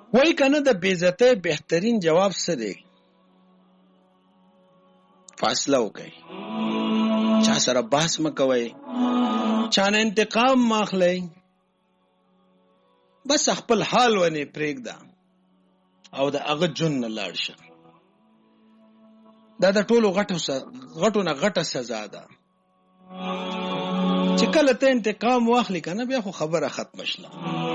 وای کنه د بیزته بهترین جواب څه دی؟ فاصله وکړئ، چا سره بحث مکوئ، چانه انتقام ماخلئ، بس خپل حال ونی پرېږده او د هغه جون نه لاړ شه. دا د ټولو غټو نه غټه سزا ده چې کله ته انتقام واخلي کنه بیا خو خبره ختم شله.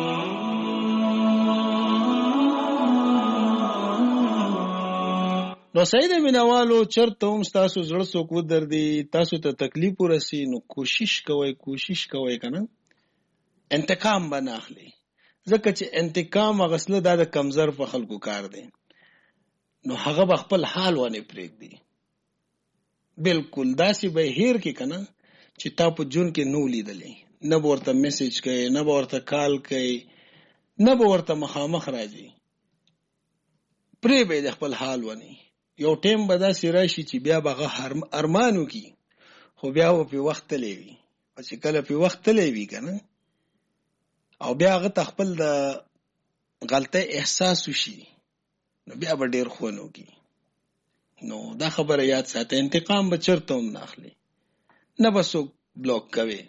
نو سید مینوالو چرته هم تاسو زړه څوک ودردي، تاسو ته تکلیف ورسي، نو کوشش کوئ کنه انتقام باندې اخلي، ځکه چې انتقام اغسله دا د کمزور په خلکو کار دی. نو هغه به خپل حال ونه پرېږدي، بالکل داسې به هیر کې کنه چې تا په جون کې نو لیدلې، نه به ورته میسج کوي، نه به ورته کال کوي، نه به ورته مخامخ راځي، پرې به د خپل حال ونی. یو ټیم به داسې راشي چې بیا به هغه ارمانو کی، خو بیا به په وخت تللی وي، چې کله په وخت تللی وي کنه او بیا هغه ته خپل د غلطۍ احساس وشي، نو بیا به ډېر خونو کی. نو دا خبره یاد ساته، انتقام به چرته هم نه اخلي، نه به څوک بلاک کوي.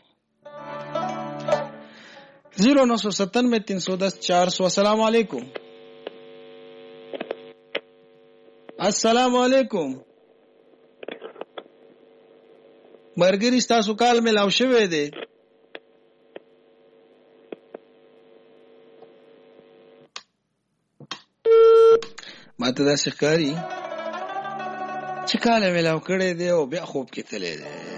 0997-310-400. السلام علیکم. السلام علیکم مرګری، تاسو کال ملاو شوی دی؟ ماته داسې ښکاري چې کال ملاو کړی دی او بیا خوب کې تللی دی.